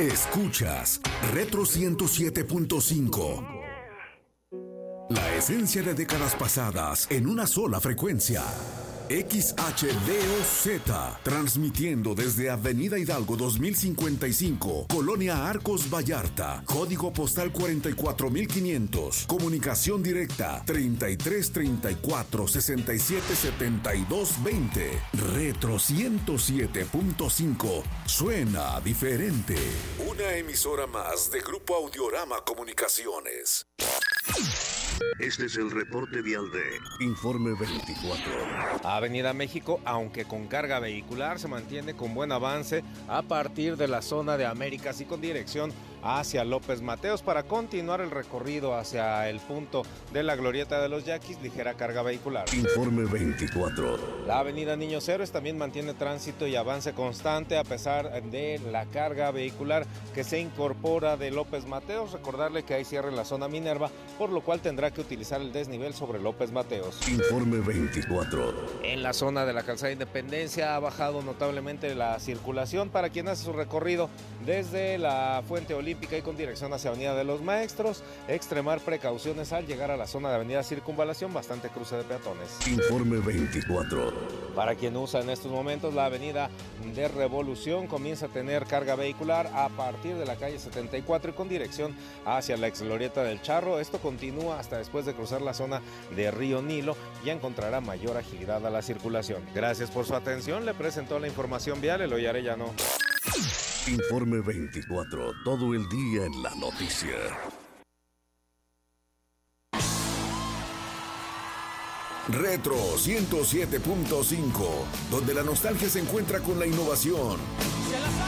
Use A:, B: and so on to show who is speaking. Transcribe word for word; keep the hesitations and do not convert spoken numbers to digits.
A: Escuchas Retro ciento siete punto cinco. La esencia de décadas pasadas en una sola frecuencia. X H D O Z, transmitiendo desde Avenida Hidalgo dos mil cincuenta y cinco, Colonia Arcos Vallarta, código postal cuarenta y cuatro mil quinientos, comunicación directa treinta y tres treinta y cuatro sesenta y siete setenta y dos veinte. Retro ciento siete punto cinco, suena diferente. Una emisora más de Grupo Audiorama Comunicaciones.
B: Este es el reporte vial de Informe veinticuatro.
C: Avenida México, aunque con carga vehicular, se mantiene con buen avance a partir de la zona de Américas y con dirección hacia López Mateos para continuar el recorrido hacia el punto de la Glorieta de los Yaquis, ligera carga vehicular.
B: Informe veinticuatro.
C: La avenida Niños Héroes también mantiene tránsito y avance constante a pesar de la carga vehicular que se incorpora de López Mateos. Recordarle que hay cierre en la zona Minerva, por lo cual tendrá que utilizar el desnivel sobre López Mateos.
B: Informe veinticuatro.
C: En la zona de la Calzada Independencia ha bajado notablemente la circulación para quien hace su recorrido desde la Fuente Olímpica y con dirección hacia Avenida de los Maestros. Extremar precauciones al llegar a la zona de Avenida Circunvalación, bastante cruce de peatones.
B: Informe veinticuatro.
C: Para quien usa en estos momentos la Avenida de Revolución, comienza a tener carga vehicular a partir de la calle setenta y cuatro y con dirección hacia la ex Glorieta del Charro. Esto continúa hasta después de cruzar la zona de Río Nilo, ya encontrará mayor agilidad a la circulación. Gracias por su atención, le presentó la información vial Eloy Arellano.
B: Informe veinticuatro, todo el día en la noticia.
A: Retro ciento siete punto cinco, donde la nostalgia se encuentra con la innovación.